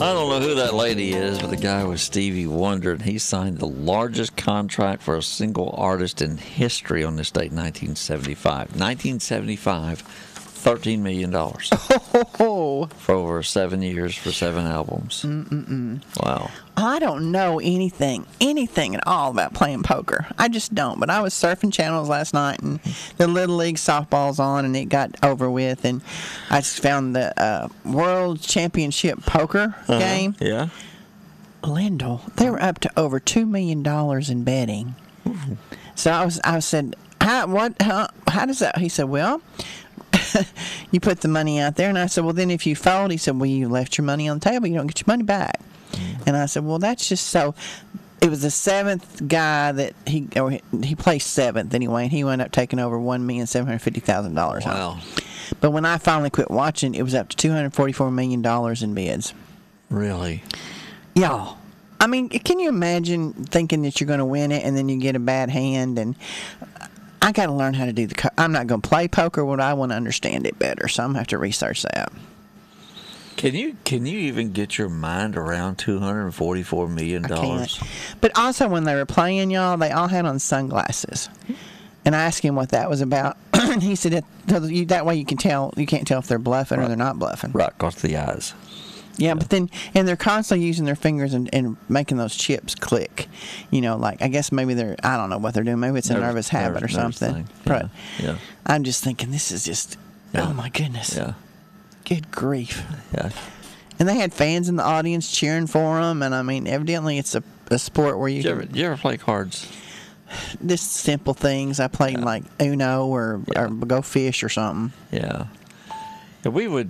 I don't know who that lady is, but the guy was Stevie Wonder, and he signed the largest contract for a single artist in history on this date, 1975. 1975, $13 million for over 7 years for 7 albums. Wow. I don't know anything at all about playing poker. I just don't. But I was surfing channels last night, and the Little League softball's on, and it got over with, and I just found the World Championship poker game. Yeah. Lindell, they were up to over $2 million in betting. So I said, how does that? He said, well, you put the money out there, and I said, well, then if you fold, he said, well, you left your money on the table, you don't get your money back. And I said, well, that's just so. It was the 7th guy that he placed 7th anyway, and he wound up taking over $1,750,000. Wow. But when I finally quit watching, it was up to $244 million in bids. Really? Y'all, I mean, can you imagine thinking that you're going to win it, and then you get a bad hand? And I got to learn how to do I'm not going to play poker, but I want to understand it better, so I'm going to have to research that. Can you even get your mind around $244 million? I can't. But also, when they were playing, y'all, they all had on sunglasses. And I asked him what that was about. He said that way you can't tell if they're bluffing or they're not bluffing. Right, across the eyes. Yeah, but then, and they're constantly using their fingers and making those chips click. You know, like, I guess maybe I don't know what they're doing. Maybe it's a nervous habit or something. But yeah. I'm just thinking, this is just, oh my goodness. Yeah. Good grief. Yeah. And they had fans in the audience cheering for them. And I mean, evidently it's a sport where you you ever play cards? Just simple things. I played like Uno or Go Fish or something. Yeah. Yeah, we would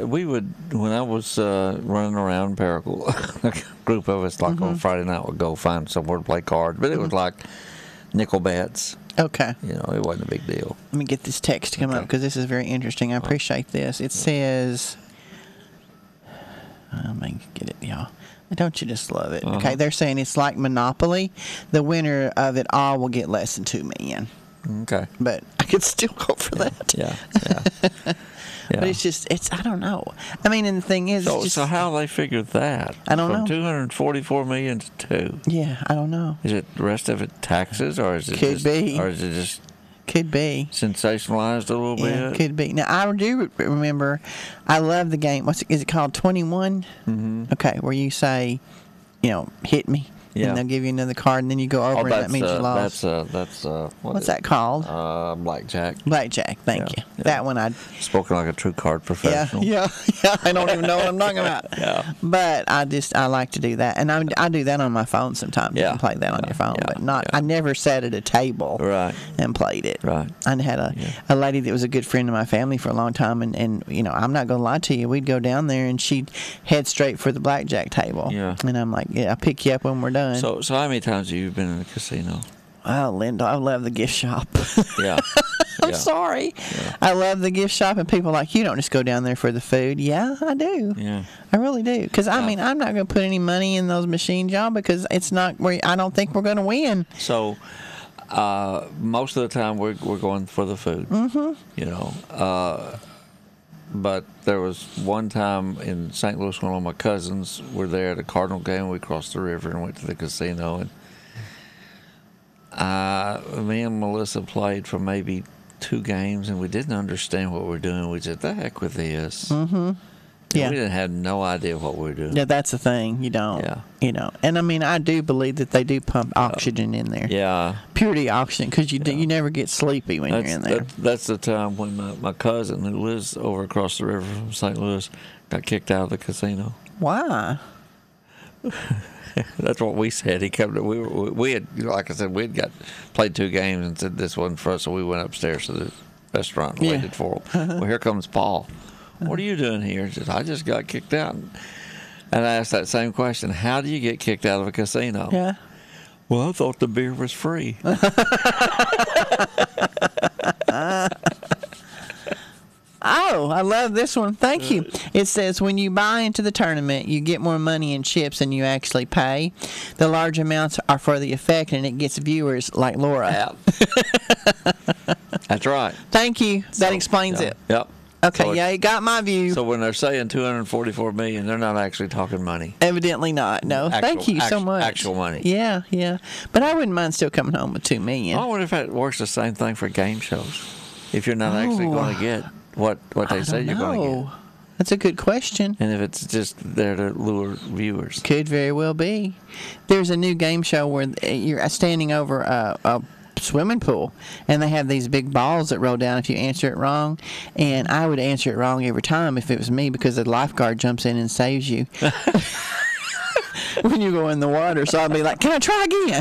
when I was running around Paracle, a group of us on Friday night would go find somewhere to play cards, but it was like nickel bets. Okay. You know, it wasn't a big deal. Let me get this text to come up because this is very interesting. I appreciate this. It says, let me get it, y'all. Don't you just love it? Okay, they're saying it's like Monopoly. The winner of it all will get less than $2 million. Okay. But I could still go for that. Yeah. But it's I don't know. I mean, and the thing is, so how they figured that? I don't know. From $244 million to $2 million. Yeah, I don't know. Is it the rest of it taxes, or is it could be, or is it just could be sensationalized a little bit? Yeah, could be. Now I do remember. I love the game. Is it called 21? Mm-hmm. Okay, where you say, hit me. Yeah. And they'll give you another card, and then you go over, and that means you lost. What's that called? Blackjack. Blackjack. Thank you. Yeah. That one spoken like a true card professional. Yeah. I don't even know what I'm talking about. Yeah. But I like to do that, and I do that on my phone sometimes. Yeah. You can play that on your phone, but not. Yeah. I never sat at a table. Right. And played it. Right. I had a lady that was a good friend of my family for a long time, and I'm not gonna lie to you, we'd go down there and she'd head straight for the blackjack table. Yeah. And I'm like, I'll pick you up when we're done. So how many times have you been in the casino? Oh, Linda, I love the gift shop. Yeah. I'm sorry. Yeah. I love the gift shop, and people like, you don't just go down there for the food. Yeah, I do. Yeah. I really do. Because, I mean, I'm not going to put any money in those machines, y'all, because it's not where I don't think we're going to win. So, most of the time we're going for the food. Mm-hmm. But there was one time in St. Louis, one of my cousins were there at a Cardinal game. We crossed the river and went to the casino, and me and Melissa played for maybe 2 games, and we didn't understand what we were doing. We said, "The heck with this." Mm-hmm. Yeah. We didn't have no idea what we were doing. Yeah, that's the thing. You don't. Yeah. And I mean, I do believe that they do pump oxygen in there. Yeah. Purity oxygen, because you never get sleepy when you're in there. That's the time when my cousin, who lives over across the river from St. Louis, got kicked out of the casino. Why? That's what we said. He come to we had, like I said, played 2 games and said this wasn't for us, so we went upstairs to the restaurant and waited for him. Well, here comes Paul. What are you doing here? He says, I just got kicked out. And I asked that same question. How do you get kicked out of a casino? Yeah. Well, I thought the beer was free. Oh, I love this one. Thank you. It says, when you buy into the tournament, you get more money in chips than you actually pay. The large amounts are for the effect, and it gets viewers like Laura. That's right. Thank you. That explains it. Yep. Okay, So yeah, you got my view. So when they're saying $244 million, they're not actually talking money. Evidently not. No, thank you so much. Actual money. Yeah, yeah. But I wouldn't mind still coming home with $2 million. I wonder if that works the same thing for game shows. If you're not actually going to get what they say you're going to get. That's a good question. And if it's just there to lure viewers. Could very well be. There's a new game show where you're standing over a swimming pool, and they have these big balls that roll down if you answer it wrong. And I would answer it wrong every time if it was me, because the lifeguard jumps in and saves you when you go in the water. So I'd be like, "Can I try again?"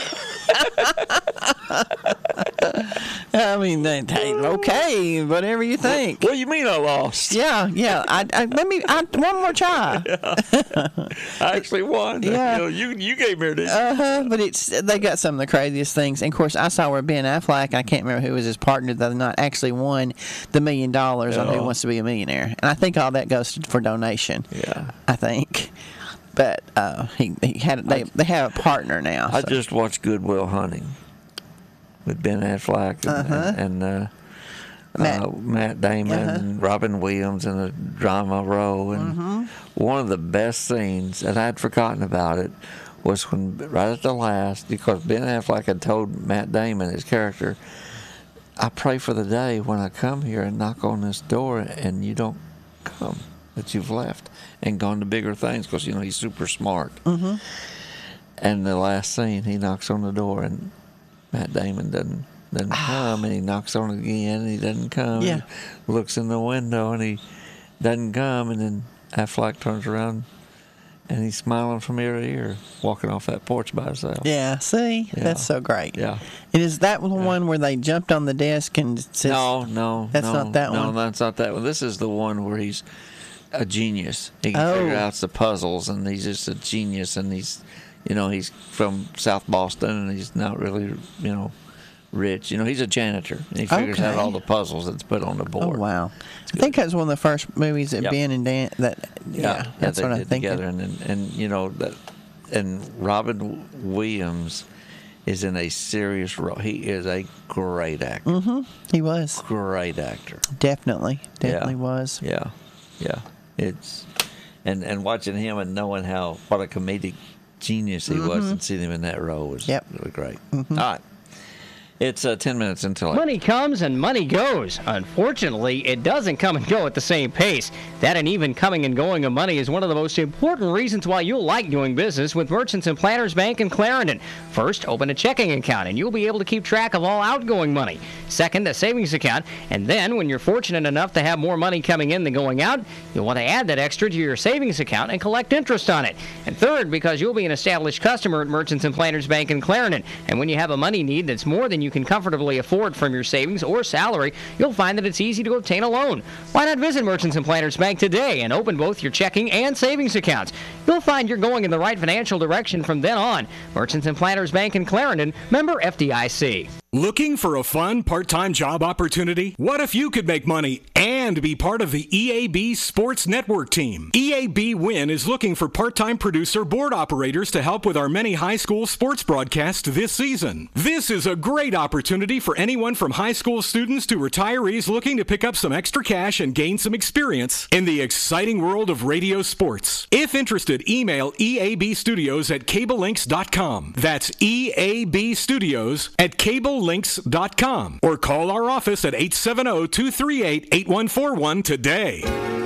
I mean, okay, whatever you think. What do you mean I lost? Yeah. One more try. I actually won. Yeah. You gave me this. But they got some of the craziest things. And of course, I saw where Ben Affleck, I can't remember who was his partner the other night, actually won the $1 million on Who Wants to Be a Millionaire. And I think all that goes for donation. Yeah. I think. But they have a partner now. I just watched Good Will Hunting with Ben Affleck and Matt Damon and Robin Williams in a drama role. And one of the best scenes, and I'd forgotten about it, was when right at the last, because Ben Affleck had told Matt Damon, his character, I pray for the day when I come here and knock on this door and you don't come, that you've left and gone to bigger things, because he's super smart. And the last scene, he knocks on the door and Matt Damon doesn't come, and he knocks on it again and he doesn't come. Yeah. He looks in the window and he doesn't come, and then Affleck turns around and he's smiling from ear to ear, walking off that porch by himself. Yeah, see? Yeah. That's so great. Yeah. And is that the one where they jumped on the desk and says, No. That's not that one? No, that's not that one. This is the one where he's a genius. He can figure out the puzzles, and he's just a genius, and he's from South Boston, and he's not really, rich. He's a janitor, and he figures out all the puzzles that's put on the board. Oh, wow. I think that's one of the first movies that Ben and Dan, that's what I'm thinking. Together, and Robin Williams is in a serious role. He is a great actor. He was. Great actor. Definitely was. Yeah. It's and watching him and knowing what a comedic genius he was, and seeing him in that role was really great. All right. It's 10 minutes until... Money comes and money goes. Unfortunately, it doesn't come and go at the same pace. That and even coming and going of money is one of the most important reasons why you'll like doing business with Merchants and Planners Bank in Clarendon. First, open a checking account and you'll be able to keep track of all outgoing money. Second, a savings account. And then, when you're fortunate enough to have more money coming in than going out, you'll want to add that extra to your savings account and collect interest on it. And third, because you'll be an established customer at Merchants and Planners Bank in Clarendon. And when you have a money need that's more than you can comfortably afford from your savings or salary, you'll find that it's easy to obtain a loan. Why not visit Merchants and Planners Bank today and open both your checking and savings accounts? You'll find you're going in the right financial direction from then on. Merchants and Planners Bank in Clarendon, member FDIC. Looking for a fun part-time job opportunity? What if you could make money and be part of the EAB Sports Network team? EAB Win is looking for part-time producer board operators to help with our many high school sports broadcasts this season. This is a great opportunity for anyone from high school students to retirees looking to pick up some extra cash and gain some experience in the exciting world of radio sports. If interested, email eabstudios@cablelinks.com. That's eabstudios@cablelinks.com, or call our office at 870-238-8141 today.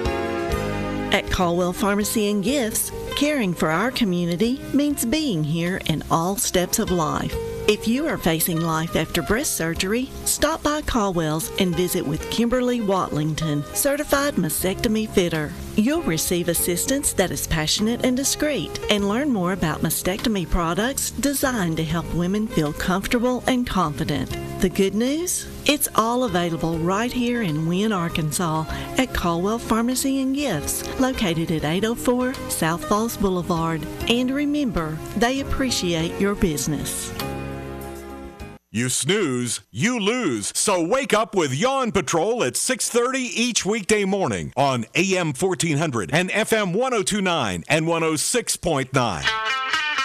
At Caldwell Pharmacy and Gifts, caring for our community means being here in all steps of life. If you are facing life after breast surgery, stop by Caldwell's and visit with Kimberly Watlington, certified mastectomy fitter. You'll receive assistance that is passionate and discreet, and learn more about mastectomy products designed to help women feel comfortable and confident. The good news? It's all available right here in Wynne, Arkansas at Caldwell Pharmacy and Gifts, located at 804 South Falls Boulevard. And remember, they appreciate your business. You snooze, you lose. So wake up with Yawn Patrol at 6:30 each weekday morning on AM 1400 and FM 1029 and 106.9.